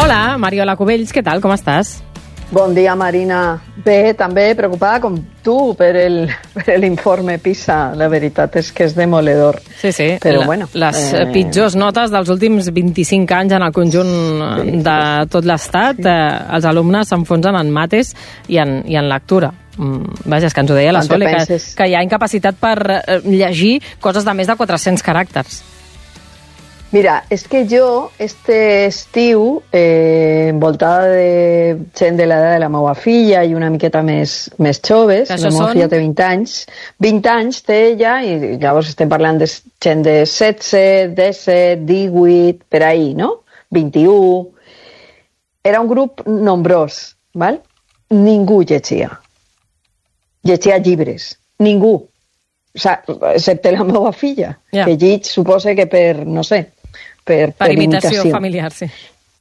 Hola, Mariola Cubells, què tal? Com estàs? Bon dia, Marina. Bé, també preocupada com tu per l'informe PISA. La veritat és que és demoledor. Sí, sí. Però bueno. Les pitjors notes dels últims 25 anys en el conjunt de tot l'Estat. Els alumnes s'enfonsen en mates i en lectura. Vaja, és que ens ho deia la Sole, que hi ha incapacitat per llegir coses de més de 400 caràcters. Mira, és que jo, este estiu, envoltada de gent de l'edat de la meva filla i una miqueta més joves, la meva filla té 20 anys, 20 anys té ella, i llavors estem parlant de gent de 16, 17, 18, per ahí, no? 21. Era un grup nombrós, val? Ningú llegia. Llegia llibres. Ningú. O sigui, excepte la meva filla, que llig suposa que per, no sé, per imitació familiar, sí.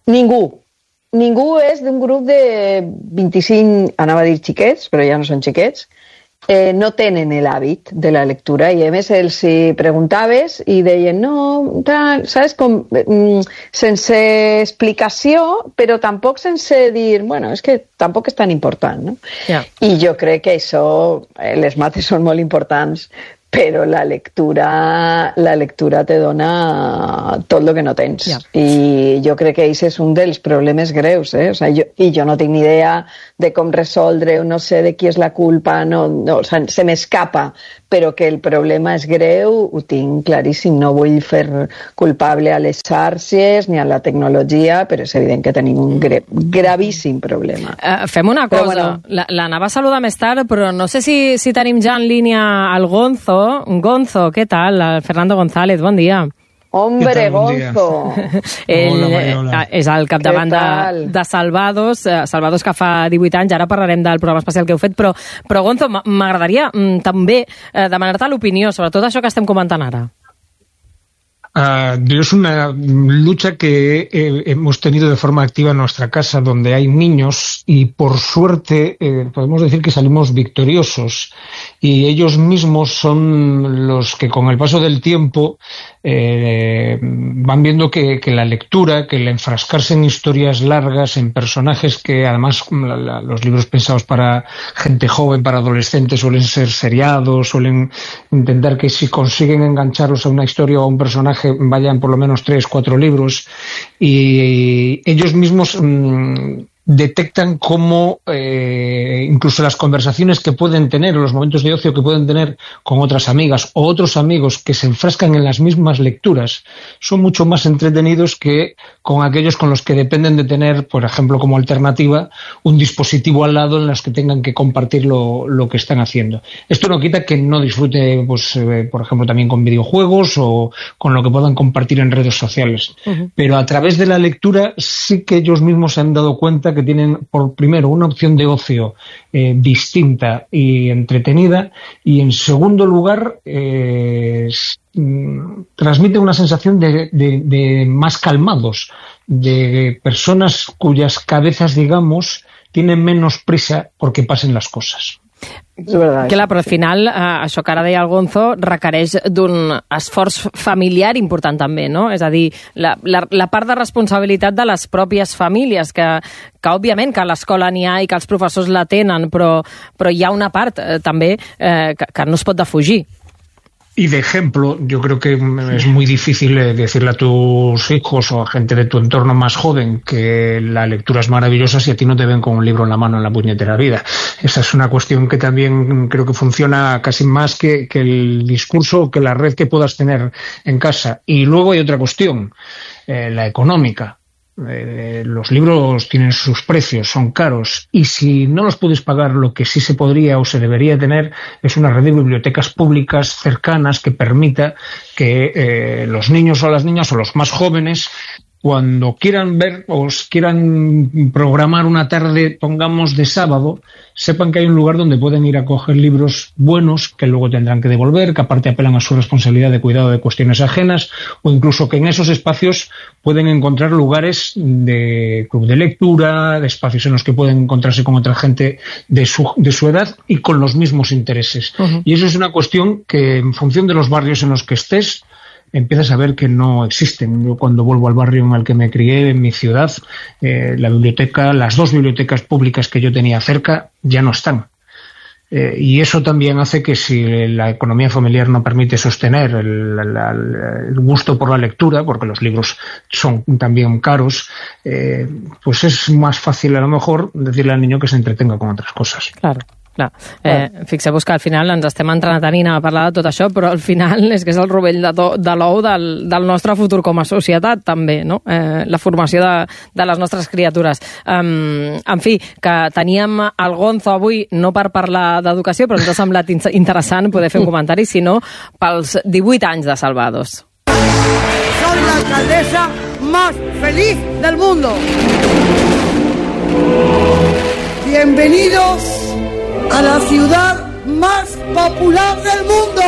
Ningú és d'un grup de 25, anava a dir xiquets, però ja no són xiquets, no tenen l'hàbit de la lectura, i a més els preguntaves i deien no, tal, saps, com sense explicació, però tampoc sense dir, bueno, és que tampoc és tan important, no? I jo crec que això, les mates són molt importants, però la lectura te dona tot el que no tens. I jo crec que aquest és un dels problemes greus, O sigui, jo no tinc ni idea de com resoldre, no sé de qui és la culpa, o sigui, se m'escapa, però que el problema és greu, ho tinc claríssim. No vull fer culpable a les xarxes ni a la tecnologia, però és evident que tenim un gravíssim problema. Fem una cosa, l'anava a saludar més tard, però no sé si tenim ja en línia el Gonzo. Gonzo, què tal? Fernando González, bon dia. Hombre, Gonzo! Ell és el capdavant de Salvados, Salvados que fa 18 anys, ara parlarem del programa especial que heu fet, però Gonzo, m'agradaria també demanar-te l'opinió sobre tot això que estem comentant ara. Es una lucha que hemos tenido de forma activa en nuestra casa, donde hay niños y por suerte podemos decir que salimos victoriosos, y ellos mismos son los que con el paso del tiempo van viendo que la lectura, que el enfrascarse en historias largas, en personajes que además los libros pensados para gente joven, para adolescentes, suelen ser seriados, suelen intentar que si consiguen engancharlos a una historia o a un personaje vayan por lo menos 3, 4 libros, y ellos mismos detectan cómo incluso las conversaciones que pueden tener o los momentos de ocio que pueden tener con otras amigas o otros amigos que se enfrascan en las mismas lecturas son mucho más entretenidos que con aquellos con los que dependen de tener, por ejemplo, como alternativa, un dispositivo al lado en los que tengan que compartir lo que están haciendo. Esto no quita que no disfrute, pues, por ejemplo, también con videojuegos o con lo que puedan compartir en redes sociales. Pero a través de la lectura sí que ellos mismos se han dado cuenta que tienen, por primero, una opción de ocio distinta y entretenida, y en segundo lugar transmite una sensación de más calmados, de personas cuyas cabezas, digamos, tienen menos prisa porque pasen las cosas. Clar, però al final això que ara deia el Gonzo requereix d'un esforç familiar important també, no? És a dir, la part de responsabilitat de les pròpies famílies, que òbviament que a l'escola n'hi ha i que els professors la tenen, però hi ha una part també que no es pot defugir. Y de ejemplo, yo creo que es muy difícil decirle a tus hijos o a gente de tu entorno más joven que la lectura es maravillosa si a ti no te ven con un libro en la mano en la puñetera vida. Esa es una cuestión que también creo que funciona casi más que el discurso o que la red que puedas tener en casa. Y luego hay otra cuestión, la económica. Los libros tienen sus precios, son caros, y si no los puedes pagar, lo que sí se podría o se debería tener es una red de bibliotecas públicas cercanas que permita que los niños o las niñas o los más jóvenes, cuando quieran ver o quieran programar una tarde, pongamos de sábado, sepan que hay un lugar donde pueden ir a coger libros buenos que luego tendrán que devolver, que aparte apelan a su responsabilidad de cuidado de cuestiones ajenas, o incluso que en esos espacios pueden encontrar lugares de club de lectura, de espacios en los que pueden encontrarse con otra gente de su edad y con los mismos intereses. Y eso es una cuestión que, en función de los barrios en los que estés, empiezas a ver que no existen. Yo cuando vuelvo al barrio en el que me crié, en mi ciudad, la biblioteca, las 2 bibliotecas públicas que yo tenía cerca ya no están. Y eso también hace que si la economía familiar no permite sostener el gusto por la lectura, porque los libros son también caros, pues es más fácil a lo mejor decirle al niño que se entretenga con otras cosas. Claro. Clar. Fixeu-vos que al final ens estem entretenint a parlar de tot això, però al final és que és el rovell de l'ou del nostre futur com a societat, també, no? La formació de les nostres criatures. En fi, que teníem el Gonzo avui no per parlar d'educació, però ens ha semblat interessant poder fer un comentari, sinó pels 18 anys de Salvados. Soy la alcaldesa más feliz del mundo. Bienvenidos a la ciudad más popular del mundo.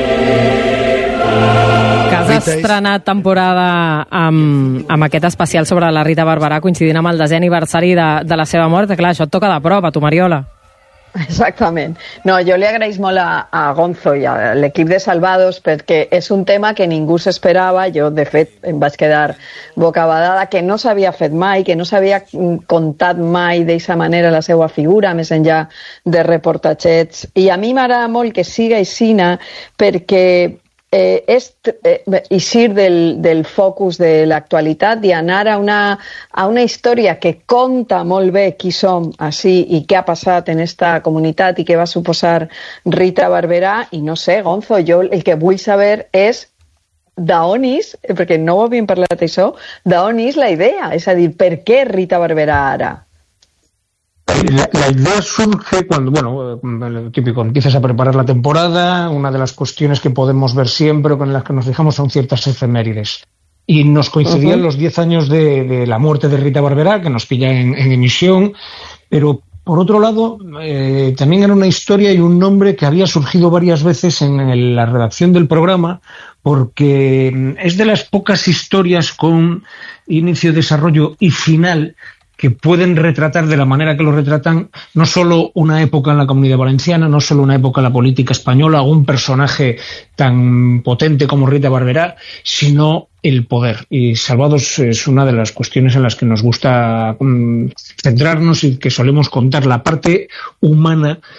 Que has estrenat temporada amb aquest especial sobre la Rita Barberà coincidint amb el 10è aniversari de la seva mort. Clar, això et toca de prop, a tu, Mariola. Exactament. No, jo li agraeix molt a Gonzo i a l'equip de Salvados perquè és un tema que ningú s'esperava. Jo, de fet, em vaig quedar bocabadada, que no s'havia fet mai, que no s'havia contat mai d'eixa manera la seva figura, més enllà de reportatgets. I a mi m'agrada molt que siga aixina perquè eixir del focus de l'actualitat i anar a una història que conta molt bé qui som així i què ha passat en esta comunitat i què va suposar Rita Barberà. I no sé, Gonzo, jo el que vull saber és d'on és, perquè no ho havíem parlat això, d'on és la idea, és a dir, per què Rita Barberà ara? La idea surge cuando, lo típico, empiezas a preparar la temporada. Una de las cuestiones que podemos ver siempre, con las que nos fijamos, son ciertas efemérides. Y nos coincidían los 10 años de la muerte de Rita Barberá, que nos pilla en emisión, pero por otro lado, también era una historia y un nombre que había surgido varias veces en la redacción del programa, porque es de las pocas historias con inicio, desarrollo y final que pueden retratar de la manera que lo retratan no solo una época en la Comunidad Valenciana, no solo una época en la política española o un personaje tan potente como Rita Barberá, sino el poder. Y Salvados es una de las cuestiones en las que nos gusta centrarnos y que solemos contar la parte humana